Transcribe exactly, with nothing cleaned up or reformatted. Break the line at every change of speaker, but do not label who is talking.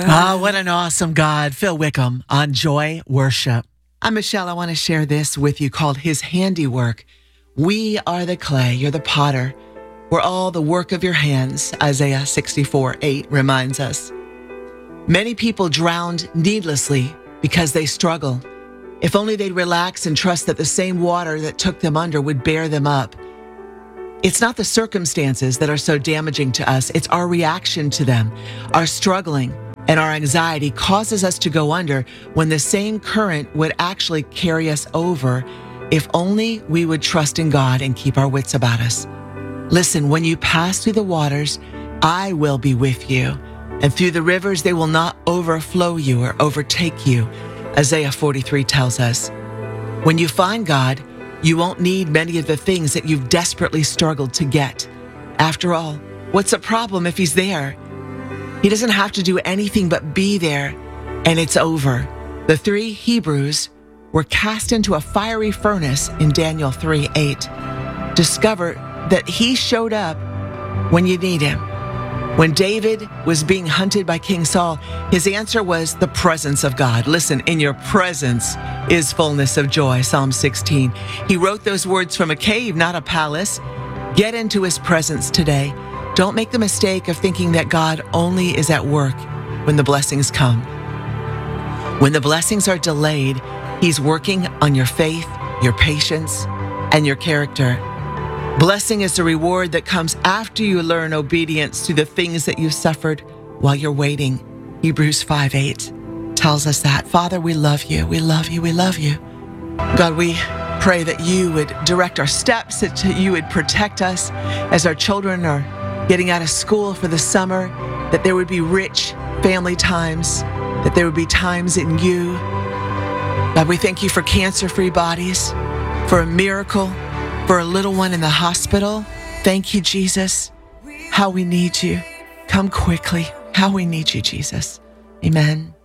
Ah, what an awesome God. Phil Wickham on Joy Worship. I'm Michelle. I want to share this with you called His Handiwork. We are the clay. You're the potter. We're all the work of your hands. Isaiah sixty-four eight reminds us. Many people drowned needlessly because they struggle. If only they'd relax and trust that the same water that took them under would bear them up. It's not the circumstances that are so damaging to us. It's our reaction to them. Our struggling and our anxiety causes us to go under when the same current would actually carry us over if only we would trust in God and keep our wits about us. Listen, when you pass through the waters, I will be with you. And through the rivers, they will not overflow you or overtake you. Isaiah forty-three tells us. When you find God, you won't need many of the things that you've desperately struggled to get. After all, what's a problem if He's there? He doesn't have to do anything but be there, and it's over. The three Hebrews were cast into a fiery furnace in Daniel three eight. Discover that He showed up when you need Him. When David was being hunted by King Saul, his answer was the presence of God. Listen, in your presence is fullness of joy, Psalm sixteen. He wrote those words from a cave, not a palace. Get into His presence today. Don't make the mistake of thinking that God only is at work when the blessings come. When the blessings are delayed, He's working on your faith, your patience, and your character. Blessing is the reward that comes after you learn obedience to the things that you suffered while you're waiting. Hebrews five eight tells us that. Father, we love you. We love you. We love you. God, we pray that you would direct our steps, that you would protect us as our children are getting out of school for the summer, that there would be rich family times, that there would be times in you. God, we thank you for cancer-free bodies, for a miracle, for a little one in the hospital. Thank you, Jesus. How we need you. Come quickly. How we need you, Jesus. Amen.